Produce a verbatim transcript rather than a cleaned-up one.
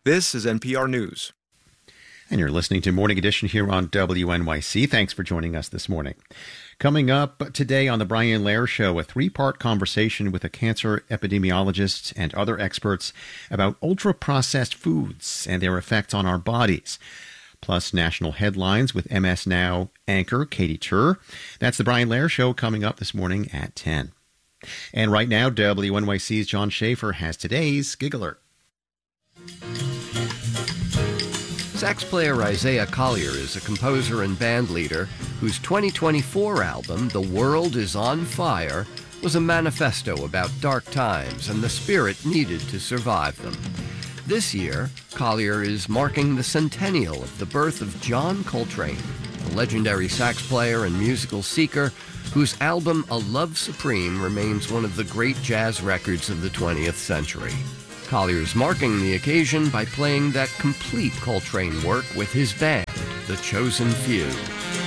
This is N P R News. And you're listening to Morning Edition here on W N Y C. Thanks for joining us this morning. Coming up today on the Brian Lehrer Show, a three-part conversation with a cancer epidemiologist and other experts about ultra-processed foods and their effects on our bodies. Plus national headlines with M S Now anchor Katie Tur. That's the Brian Lehrer Show coming up this morning at ten. And right now, W N Y C's John Schaefer has today's Gig Alert. Sax player Isaiah Collier is a composer and band leader whose twenty twenty-four album, The World Is on Fire, was a manifesto about dark times and the spirit needed to survive them. This year, Collier is marking the centennial of the birth of John Coltrane, the legendary sax player and musical seeker whose album A Love Supreme remains one of the great jazz records of the twentieth century. Collier's marking the occasion by playing that complete Coltrane work with his band, The Chosen Few.